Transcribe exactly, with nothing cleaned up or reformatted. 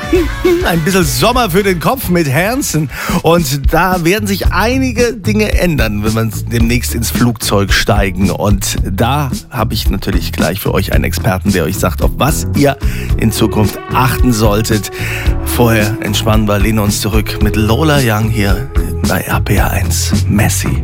Ein bisschen Sommer für den Kopf mit Hanson. Und da werden sich einige Dinge ändern, wenn wir demnächst ins Flugzeug steigen. Und da habe ich natürlich gleich für euch einen Experten, der euch sagt, auf was ihr in Zukunft achten solltet. Vorher entspannen wir, lehnen uns zurück mit Lola Young hier bei R P R eins. Messi.